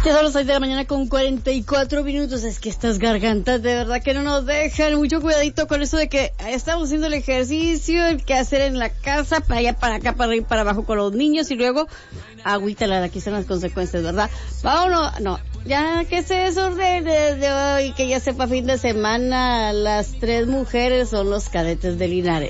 Ya son las 6 de la mañana con 44 minutos. Es que estas gargantas de verdad que no nos dejan. Mucho cuidadito con eso de que estamos haciendo el ejercicio, el que hacer en la casa, para allá, para acá, para arriba, para abajo con los niños y luego agüita, aquí están las consecuencias, ¿verdad? Vámonos, no, ya que se desordene de hoy, que ya sepa fin de semana, las 3 mujeres son los cadetes de Linares.